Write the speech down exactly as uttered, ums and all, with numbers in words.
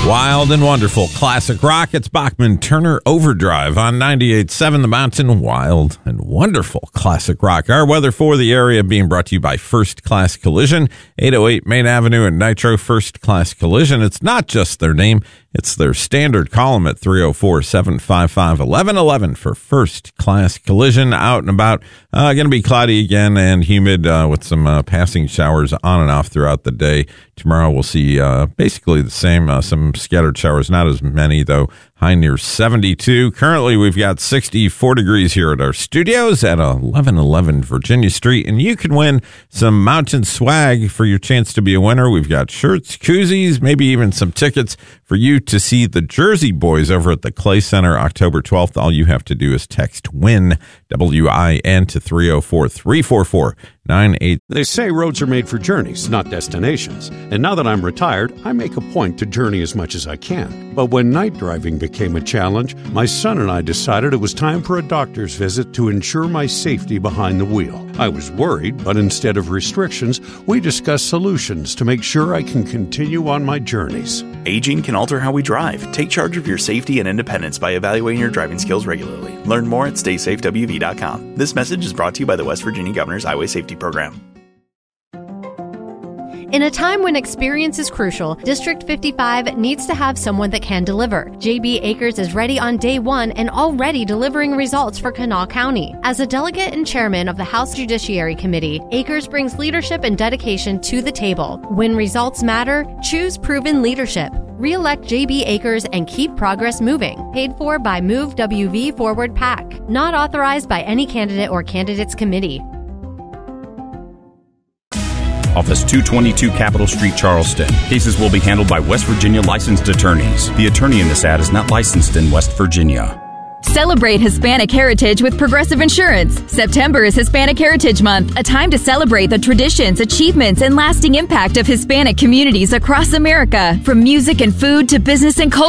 Wild and wonderful classic rock. It's Bachman Turner Overdrive on ninety-eight point seven The Mountain. Wild and wonderful classic rock. Our weather for the area being brought to you by First Class Collision, eight oh eight Main Avenue in Nitro. First Class Collision. It's not just their name, it's their standard. Call them at three oh four, seven five five, one one one one for First Class Collision. Out and about. Uh, going to be cloudy again and humid uh, with some uh, passing showers on and off throughout the day. Tomorrow we'll see uh, basically the same, uh, some scattered showers, not as many though. High near seventy-two. Currently, we've got sixty-four degrees here at our studios at eleven eleven Virginia Street, and you can win some mountain swag for your chance to be a winner. We've got shirts, koozies, maybe even some tickets for you to see the Jersey Boys over at the Clay Center October twelfth. All you have to do is text WIN, W I N, to three oh four, three four four, nine eight. They say roads are made for journeys, not destinations. And now that I'm retired, I make a point to journey as much as I can. But when night driving became a challenge, my son and I decided it was time for a doctor's visit to ensure my safety behind the wheel. I was worried, but instead of restrictions, we discussed solutions to make sure I can continue on my journeys. Aging can alter how we drive. Take charge of your safety and independence by evaluating your driving skills regularly. Learn more at stay safe w v dot com. This message is brought to you by the West Virginia Governor's Highway Safety Program. In a time when experience is crucial, District fifty-five needs to have someone that can deliver. J B Akers is ready on day one and already delivering results for Kanawha County. As a delegate and chairman of the House Judiciary Committee, Akers brings leadership and dedication to the table. When results matter, choose proven leadership. Re-elect J B Akers and keep progress moving. Paid for by Move W V Forward PAC. Not authorized by any candidate or candidates committee. Office two twenty-two Capitol Street, Charleston. Cases will be handled by West Virginia licensed attorneys. The attorney in this ad is not licensed in West Virginia. Celebrate Hispanic heritage with Progressive Insurance. September is Hispanic Heritage Month, a time to celebrate the traditions, achievements, and lasting impact of Hispanic communities across America. From music and food to business and culture,